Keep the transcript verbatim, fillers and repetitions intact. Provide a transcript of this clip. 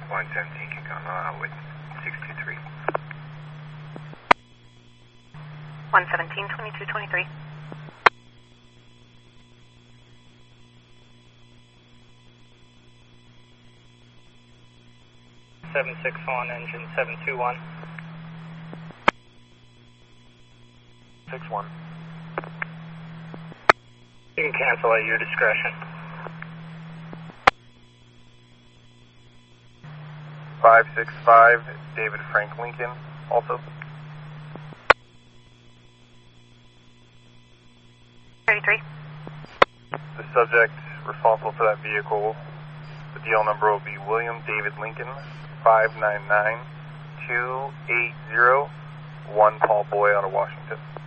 one seventeen, kick on uh, with six two three. one seventeen, twenty-two twenty-three. seven six one, engine seven two one. six one. You can cancel at your discretion. five six five, David Frank Lincoln, also. thirty-three. The subject responsible for that vehicle, the D L number will be William David Lincoln, five nine nine, two eight zero, one Paul Boy out of Washington.